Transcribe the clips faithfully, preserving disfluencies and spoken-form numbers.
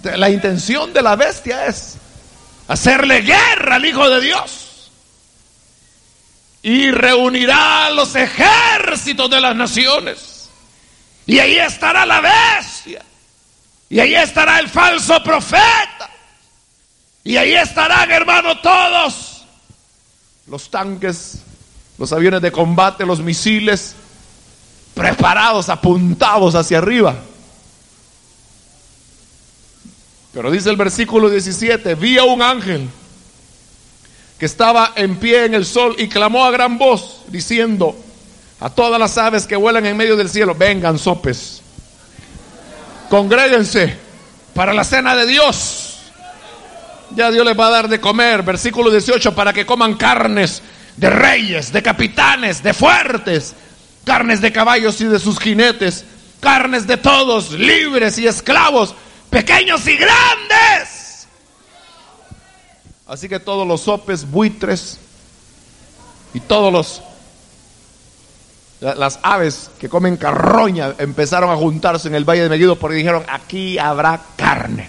La intención de la bestia es hacerle guerra al Hijo de Dios. Y reunirá a los ejércitos de las naciones. Y ahí estará la bestia. Y ahí estará el falso profeta. Y ahí estarán, hermano, todos los tanques, los aviones de combate, los misiles, preparados, apuntados hacia arriba. Pero dice el versículo diecisiete: vi a un ángel que estaba en pie en el sol y clamó a gran voz, diciendo a todas las aves que vuelan en medio del cielo: vengan, sopes, congréguense para la cena de Dios. Ya Dios les va a dar de comer. Versículo dieciocho: para que coman carnes de reyes, de capitanes, de fuertes, carnes de caballos y de sus jinetes, carnes de todos, libres y esclavos, pequeños y grandes. Así que todos los sopes, buitres y todos los las aves que comen carroña empezaron a juntarse en el valle de Megiddo, porque dijeron: aquí habrá carne.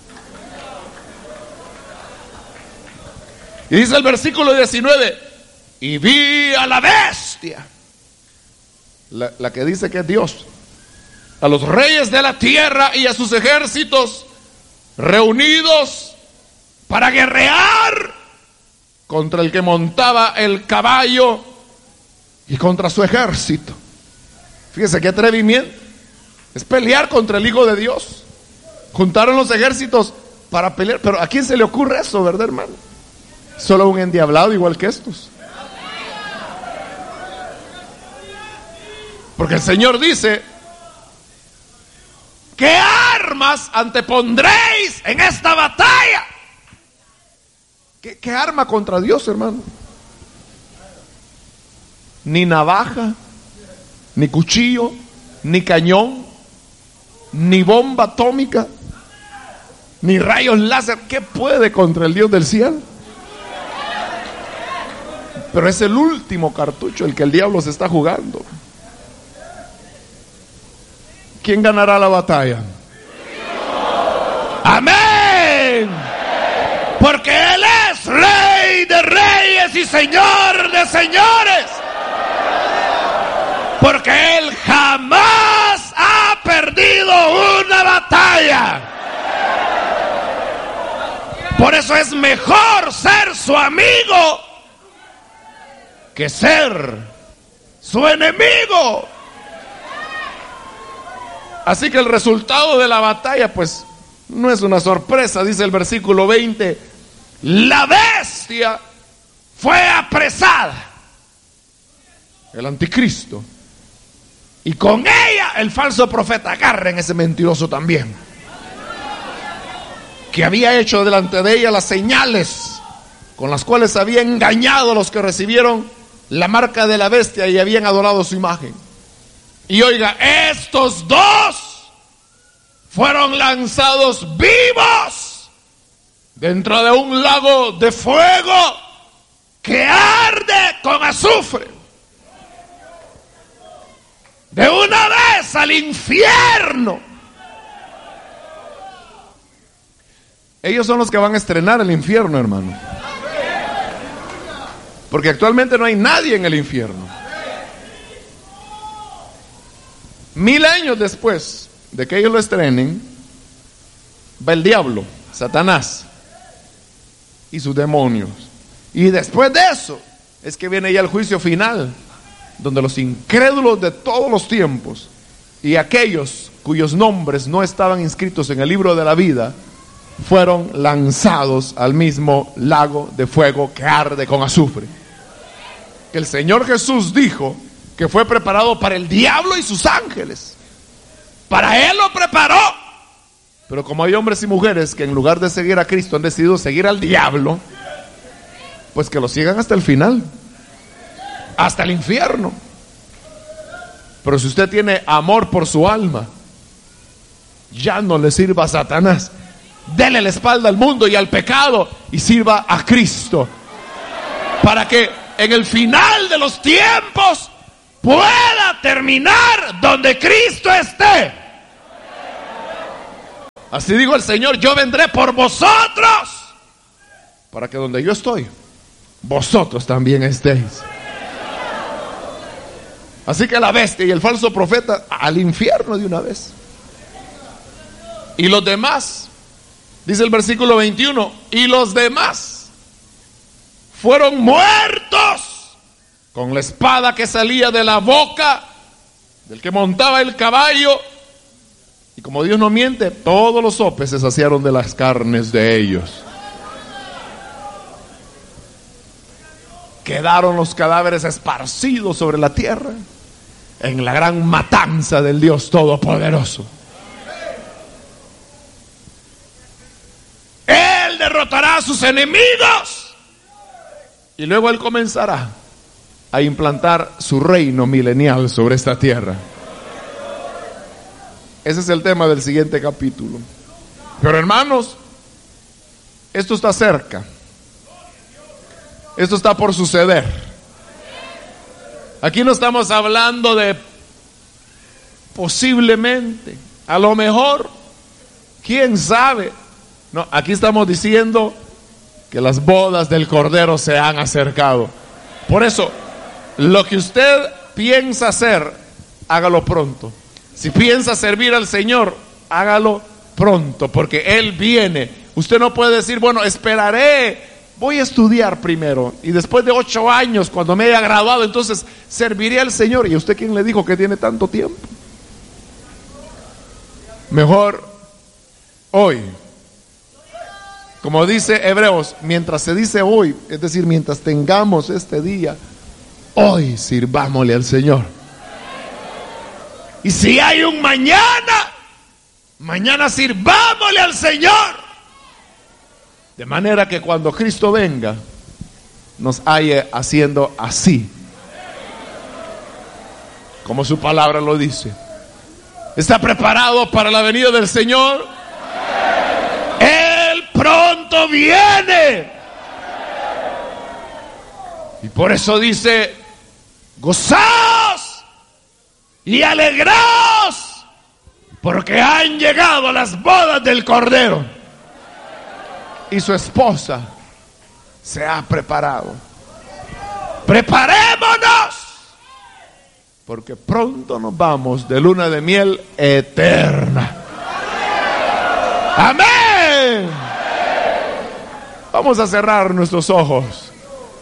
Y dice el versículo diecinueve: y vi a la bestia, la, la que dice que es Dios, a los reyes de la tierra y a sus ejércitos reunidos para guerrear contra el que montaba el caballo y contra su ejército. Fíjese qué atrevimiento. Es pelear contra el Hijo de Dios. Juntaron los ejércitos para pelear. Pero ¿a quién se le ocurre eso, verdad, hermano? Solo un endiablado igual que estos. Porque el Señor dice: ¿qué armas antepondréis en esta batalla? ¿Qué, qué arma contra Dios, hermano? Ni navaja, ni cuchillo, ni cañón, ni bomba atómica, ni rayos láser. ¿Qué puede contra el Dios del cielo? Pero es el último cartucho el que el diablo se está jugando. ¿Quién ganará la batalla? ¡Amén! Porque Él es Rey de reyes y Señor de señores. Porque Él jamás ha perdido una batalla. Por eso es mejor ser su amigo que ser su enemigo. Así que el resultado de la batalla, pues, no es una sorpresa. Dice el versículo veinte: la bestia fue apresada, el anticristo, y con ella el falso profeta. Agarren ese mentiroso también, que había hecho delante de ella las señales con las cuales había engañado a los que recibieron la marca de la bestia y habían adorado su imagen. Y oiga, estos dos fueron lanzados vivos dentro de un lago de fuego que arde con azufre. De una vez al infierno. Ellos son los que van a estrenar el infierno, hermano. Porque actualmente no hay nadie en el infierno. Mil años después de que ellos lo estrenen, va el diablo, Satanás y sus demonios. Y después de eso es que viene ya el juicio final, donde los incrédulos de todos los tiempos y aquellos cuyos nombres no estaban inscritos en el libro de la vida fueron lanzados al mismo lago de fuego que arde con azufre, que el Señor Jesús dijo que fue preparado para el diablo y sus ángeles. Para Él lo preparó. Pero como hay hombres y mujeres que en lugar de seguir a Cristo han decidido seguir al diablo, pues que lo sigan hasta el final, hasta el infierno. Pero si usted tiene amor por su alma, ya no le sirva a Satanás. Dele la espalda al mundo y al pecado y sirva a Cristo, para que en el final de los tiempos pueda terminar donde Cristo esté. Así dijo el Señor, yo vendré por vosotros, para que donde yo estoy, vosotros también estéis. Así que la bestia y el falso profeta al infierno de una vez. Y los demás, dice el versículo veintiuno, y los demás fueron muertos con la espada que salía de la boca del que montaba el caballo. Y como Dios no miente, todos los sopes se saciaron de las carnes de ellos. Quedaron los cadáveres esparcidos sobre la tierra en la gran matanza del Dios Todopoderoso. Él derrotará a sus enemigos y luego Él comenzará a implantar su reino milenial sobre esta tierra. Ese es el tema del siguiente capítulo. Pero hermanos, esto está cerca. Esto está por suceder. Aquí no estamos hablando de posiblemente, a lo mejor, quién sabe. No, aquí estamos diciendo que las bodas del Cordero se han acercado. Por eso, lo que usted piensa hacer, hágalo pronto. Si piensa servir al Señor, hágalo pronto, porque Él viene. Usted no puede decir, bueno, esperaré, voy a estudiar primero, y después de ocho años, cuando me haya graduado, entonces serviré al Señor. ¿Y usted quién le dijo que tiene tanto tiempo? Mejor hoy. Como dice Hebreos, mientras se dice hoy, es decir, mientras tengamos este día, hoy sirvámosle al Señor. Y si hay un mañana, mañana sirvámosle al Señor. De manera que cuando Cristo venga, nos halle haciendo así, como su palabra lo dice. ¿Está preparado para la venida del Señor? Él pronto viene. Y por eso dice, gozaos y alegraos, porque han llegado las bodas del Cordero y su esposa se ha preparado. Preparémonos, porque pronto nos vamos de luna de miel eterna. Amén. Vamos a cerrar nuestros ojos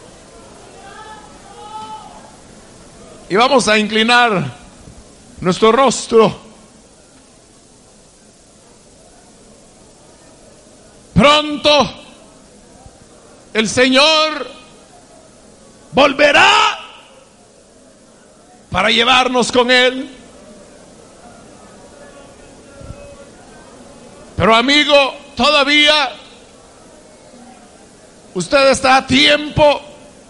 y vamos a inclinar nuestro rostro. Pronto el Señor volverá para llevarnos con Él. Pero amigo, todavía usted está a tiempo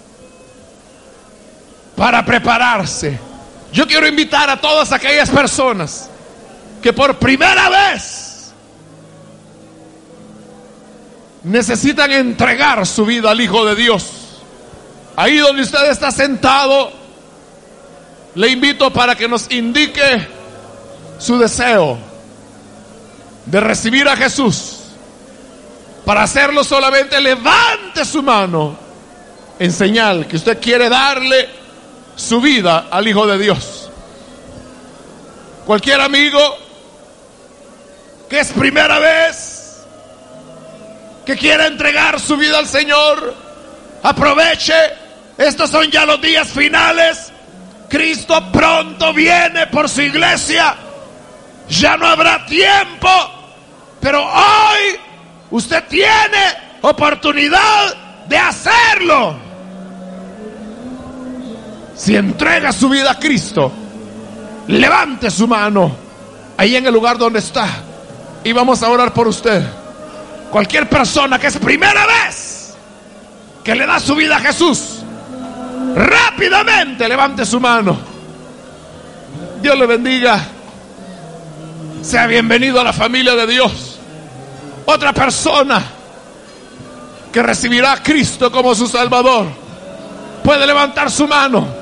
para prepararse. Yo quiero invitar a todas aquellas personas que por primera vez necesitan entregar su vida al Hijo de Dios. Ahí donde usted está sentado, le invito para que nos indique su deseo de recibir a Jesús. Para hacerlo solamente levante su mano en señal que usted quiere darle su vida al Hijo de Dios. Cualquier amigo que es primera vez, que quiera entregar su vida al Señor, aproveche. Estos son ya los días finales. Cristo pronto viene por su iglesia. Ya no habrá tiempo, pero hoy usted tiene oportunidad de hacerlo. Si entrega su vida a Cristo, levante su mano ahí en el lugar donde está y vamos a orar por usted. Cualquier persona que es primera vez que le da su vida a Jesús, rápidamente levante su mano. Dios le bendiga. Sea bienvenido a la familia de Dios. Otra persona que recibirá a Cristo como su Salvador puede levantar su mano.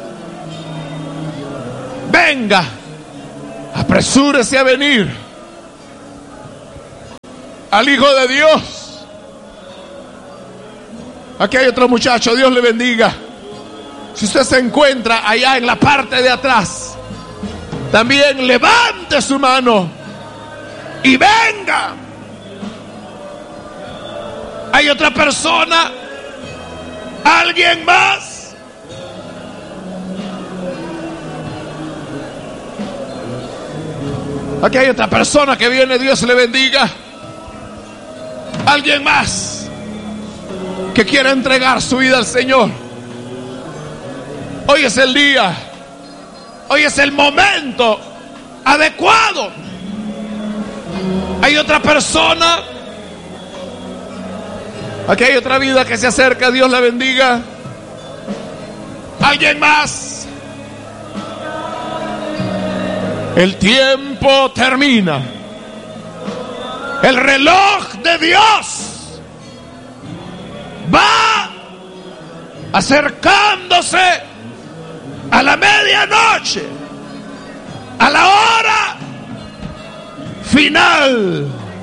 Venga, apresúrese a venir. al Hijo de Dios. Aquí hay otro muchacho, Dios le bendiga. Si usted se encuentra allá en la parte de atrás, también levante su mano y venga. Hay otra persona, alguien más. Aquí hay otra persona que viene, Dios le bendiga. Alguien más que quiere entregar su vida al Señor. Hoy es el día, hoy es el momento adecuado. Hay otra persona. Aquí hay otra vida que se acerca, Dios la bendiga. ¿Alguien más? El tiempo termina. El reloj de Dios va acercándose a la medianoche, a la hora final.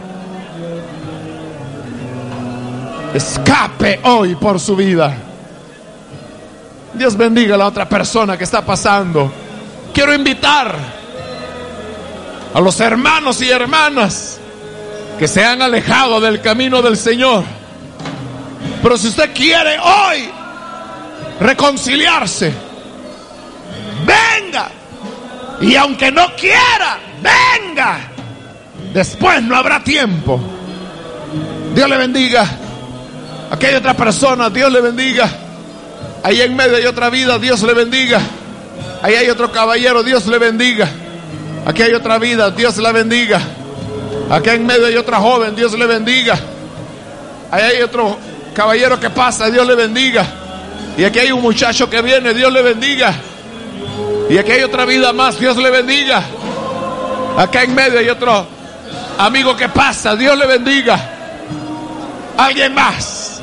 Escape hoy por su vida. Dios bendiga a la otra persona que está pasando. Quiero invitar a los hermanos y hermanas que se han alejado del camino del Señor. Pero si usted quiere hoy reconciliarse, venga. Y aunque no quiera, venga. Después no habrá tiempo. Dios le bendiga. Aquí hay otra persona, Dios le bendiga. Ahí en medio hay otra vida, Dios le bendiga. Ahí hay otro caballero, Dios le bendiga. Aquí hay otra vida, Dios la bendiga. Aquí en medio hay otra joven, Dios le bendiga. Ahí hay otro caballero que pasa, Dios le bendiga. Y aquí hay un muchacho que viene, Dios le bendiga. Y aquí hay otra vida más, Dios le bendiga. Acá en medio hay otro amigo que pasa, Dios le bendiga. Alguien más.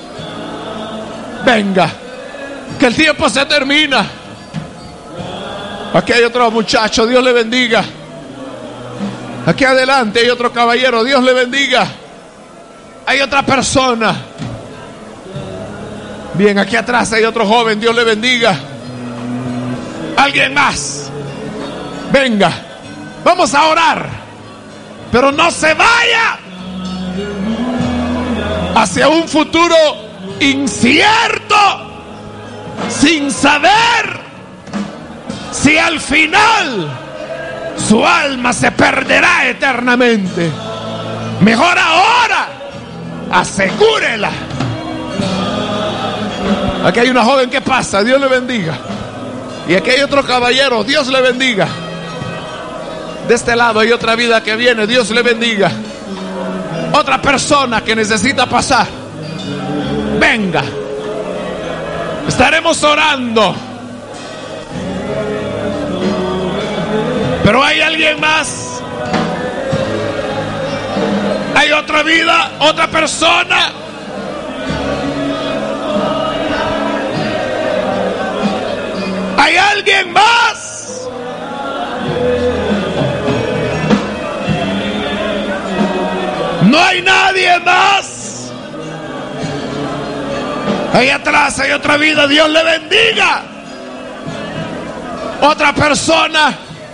Venga, que el tiempo se termina. Aquí hay otro muchacho, Dios le bendiga. Aquí adelante hay otro caballero, Dios le bendiga. Hay otra persona. Bien, aquí atrás hay otro joven, Dios le bendiga. Alguien más. Venga, vamos a orar. Pero no se vaya hacia un futuro incierto, sin saber si al final su alma se perderá eternamente. Mejor ahora, asegúrela. Aquí hay una joven que pasa, Dios le bendiga. Y aquí hay otro caballero, Dios le bendiga. De este lado hay otra vida que viene, Dios le bendiga. Otra persona que necesita pasar, venga. Estaremos orando. Pero hay alguien más. Hay otra vida, otra persona. Hay alguien más. No hay nadie más. Ahí atrás hay otra vida, Dios le bendiga. Otra persona.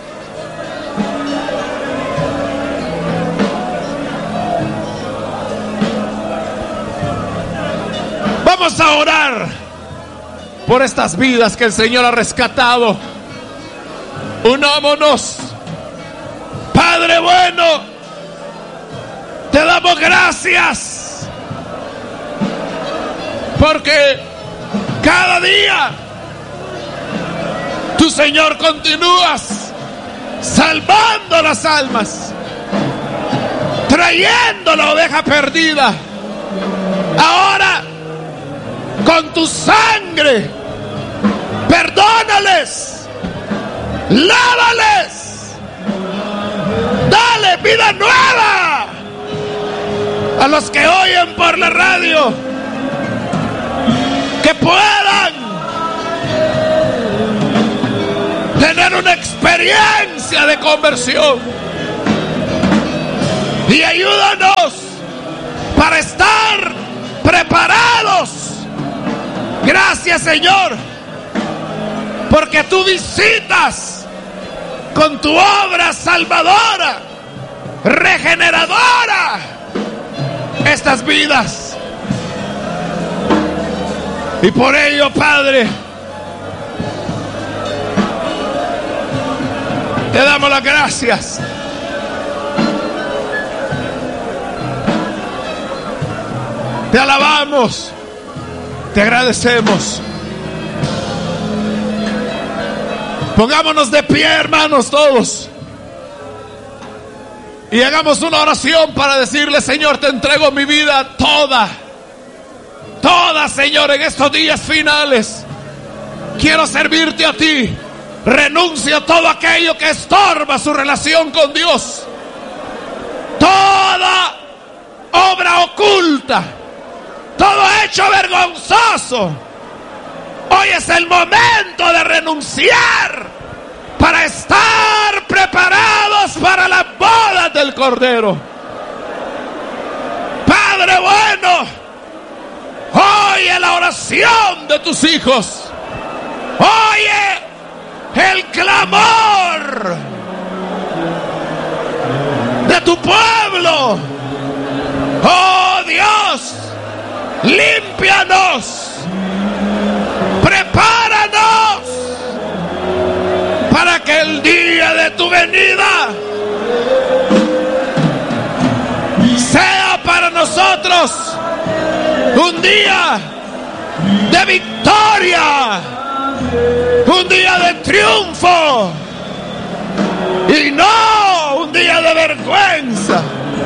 Vamos a orar por estas vidas que el Señor ha rescatado. Unámonos. Padre bueno, te damos gracias porque cada día tú, Señor, continúas salvando las almas, trayendo la oveja perdida. Ahora, con tu sangre, perdónales, lávales, dale vida nueva a los que oyen por la radio, que puedan tener una experiencia de conversión. Y ayúdanos preparados. Gracias, Señor, porque tú visitas con tu obra salvadora, regeneradora, estas vidas. Y por ello, Padre, te damos las gracias. Te alabamos, te agradecemos. Pongámonos de pie, hermanos, todos, y hagamos una oración para decirle: Señor, te entrego mi vida toda, toda, Señor, en estos días finales. Quiero servirte a ti. Renuncio a todo aquello que estorba su relación con Dios, toda obra oculta, todo hecho vergonzoso. Hoy es el momento de renunciar para estar preparados para las bodas del Cordero. Padre bueno, oye la oración de tus hijos. Oye el clamor de tu pueblo. Oh Dios, límpianos, prepáranos para que el día de tu venida sea para nosotros un día de victoria, un día de triunfo, y no un día de vergüenza.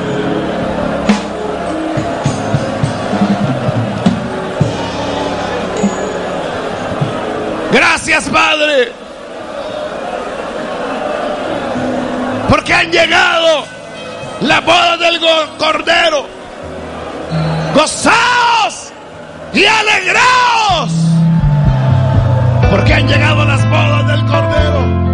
Gracias, Padre, porque han llegado las bodas del Cordero. Gozaos y alegraos, porque han llegado las bodas del Cordero.